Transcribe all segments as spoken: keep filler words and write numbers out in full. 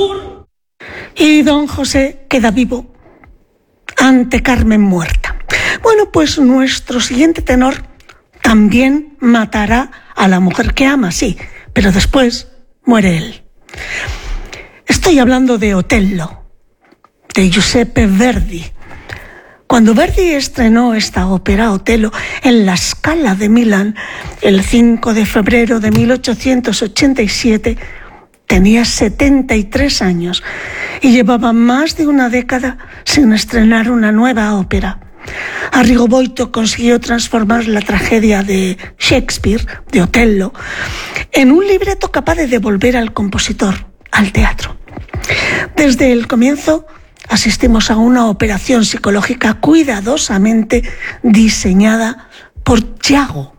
juro. Y don José queda vivo ante Carmen muerta. Bueno, pues nuestro siguiente tenor también matará a la mujer que ama, sí, pero después muere él. Estoy hablando de Otello, de Giuseppe Verdi. Cuando Verdi estrenó esta ópera, Otello, en la Scala de Milán, el cinco de febrero de mil ochocientos ochenta y siete, tenía setenta y tres años y llevaba más de una década sin estrenar una nueva ópera. Arrigo Boito consiguió transformar la tragedia de Shakespeare, de Otello, en un libreto capaz de devolver al compositor al teatro. Desde el comienzo asistimos a una operación psicológica cuidadosamente diseñada por Yago.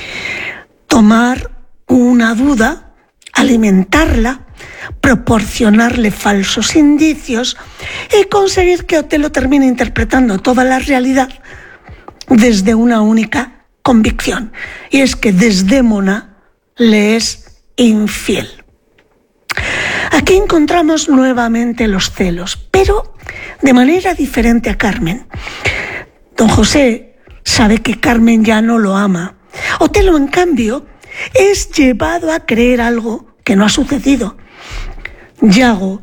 Tomar una duda, alimentarla, proporcionarle falsos indicios y conseguir que Otello termine interpretando toda la realidad desde una única convicción, y es que Desdémona le es infiel. Aquí encontramos nuevamente los celos, pero de manera diferente a Carmen. Don José sabe que Carmen ya no lo ama. Otello, en cambio, es llevado a creer algo que no ha sucedido. Yago,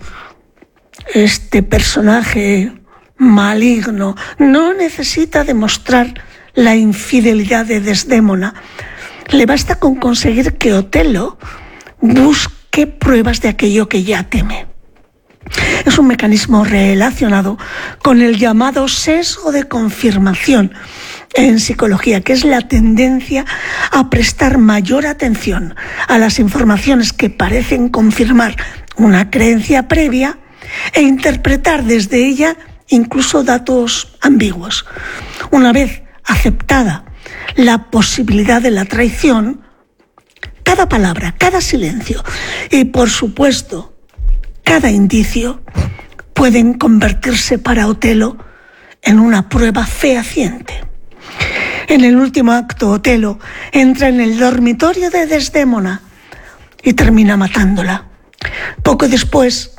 este personaje maligno, no necesita demostrar la infidelidad de Desdémona. Le basta con conseguir que Otello busque pruebas de aquello que ya teme. Es un mecanismo relacionado con el llamado sesgo de confirmación en psicología, que es la tendencia a prestar mayor atención a las informaciones que parecen confirmar una creencia previa e interpretar desde ella incluso datos ambiguos. Una vez aceptada la posibilidad de la traición, cada palabra, cada silencio y, por supuesto, cada indicio pueden convertirse para Otello en una prueba fehaciente. En el último acto, Otello entra en el dormitorio de Desdémona y termina matándola. Poco después,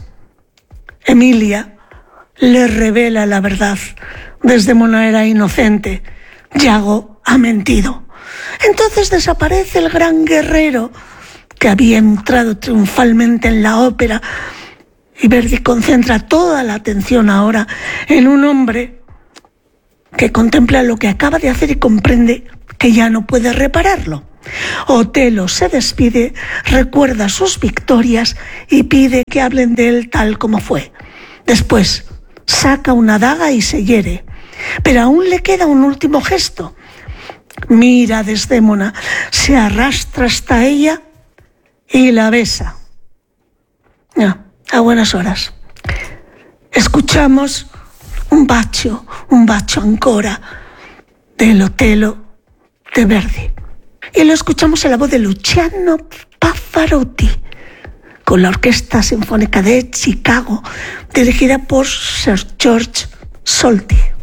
Emilia le revela la verdad. Desdémona era inocente. Yago ha mentido. Entonces desaparece el gran guerrero que había entrado triunfalmente en la ópera, y Verdi concentra toda la atención ahora en un hombre que contempla lo que acaba de hacer y comprende que ya no puede repararlo. Otello se despide, recuerda sus victorias y pide que hablen de él tal como fue. Después saca una daga y se hiere, pero aún le queda un último gesto. Mira a Desdémona, se arrastra hasta ella y la besa. No, a buenas horas. Escuchamos un bacio, un bacio ancora del Otello de Verdi. Y lo escuchamos en la voz de Luciano Pavarotti, con la Orquesta Sinfónica de Chicago, dirigida por Sir George Solti.